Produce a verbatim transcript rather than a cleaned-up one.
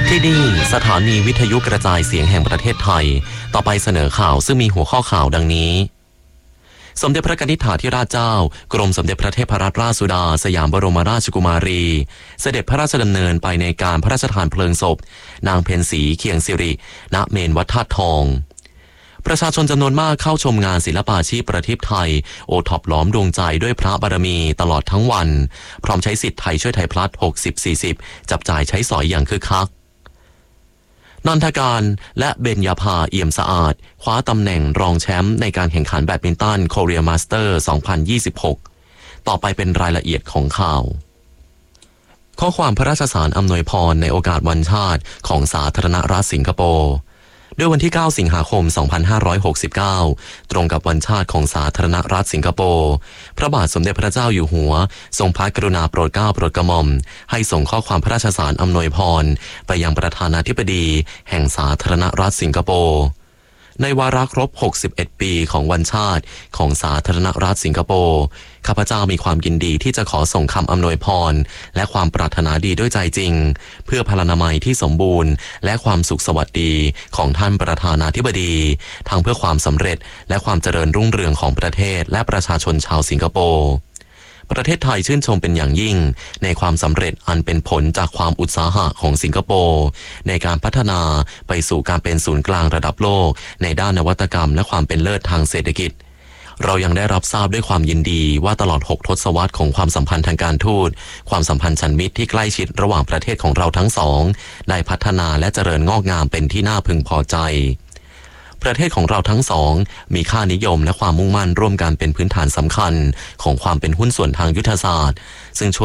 ที่นี่สถานีวิทยุกระจายเสียงแห่งประเทศไทยต่อไปเสนอข่าวซึ่งมีหัวข้อข่าวดังนี้สมเด็จพระนิธิถาธิราชเจ้ากรมสมเด็จพระเทพรัตนราชสุดาสยามบรมราชกุมารีเสด็จพระราชดำเนินไปในการพระราชทานเพลิงศพนางเพ็ญศรีเคียงสิริณเมนวัดธาตุทองประชาชนจำนวนมากเข้าชมงานศิลปาชีพประทีปไทยโอท็อปล้อมดวงใจด้วยพระบารมีตลอดทั้งวันพร้อมใช้สิทธิ์ไทยช่วยไทยพลัด หกสิบ สี่สิบ จับจ่ายใช้สอยอย่างคึกคักนันทการและเบญญาภาเอี่ยมสะอาดคว้าตำแหน่งรองแชมป์ในการแข่งขันแบดมินตัน Korea Master สองพันยี่สิบหก ต่อไปเป็นรายละเอียดของข่าวข้อความพระราชสารอำนวยพรในโอกาสวันชาติของสาธารณรัฐสิงคโปร์ด้วยวันที่เก้าสิงหาคมสองพันห้าร้อยหกสิบเก้าตรงกับวันชาติของสาธารณรัฐสิงคโปร์พระบาทสมเด็จพระเจ้าอยู่หัวทรงพระกรุณาโปรดเกล้าโปรดกระหม่อมให้ส่งข้อความพระราชสารอำนวยพรไปยังประธานาธิบดีแห่งสาธารณรัฐสิงคโปร์ในวาระครบหกสิบเอ็ดปีของวันชาติของสาธารณรัฐสิงคโปร์ข้าพเจ้ามีความยินดีที่จะขอส่งคำอำนวยพรและความปรารถนาดีด้วยใจจริงเพื่อพลานามัยที่สมบูรณ์และความสุขสวัสดีของท่านประธานาธิบดีทั้งเพื่อความสำเร็จและความเจริญรุ่งเรืองของประเทศและประชาชนชาวสิงคโปร์ประเทศไทยชื่นชมเป็นอย่างยิ่งในความสำเร็จอันเป็นผลจากความอุตสาหะของสิงคโปร์ในการพัฒนาไปสู่การเป็นศูนย์กลางระดับโลกในด้านนวัตกรรมและความเป็นเลิศทางเศรษฐกิจเรายังได้รับทราบด้วยความยินดีว่าตลอดหกทศวรรษของความสัมพันธ์ทางการทูตความสัมพันธ์ชันมิตรที่ใกล้ชิดระหว่างประเทศของเราทั้งสองได้พัฒนาและเจริญงอกงามเป็นที่น่าพึงพอใจประเทศของเราทั้งสองมีค่านิยมและความมุ่งมั่นร่วมกันเป็นพื้นฐานสำคัญของความเป็นหุ้นส่วนทางยุทธศาสตร์ซึ่งช่วย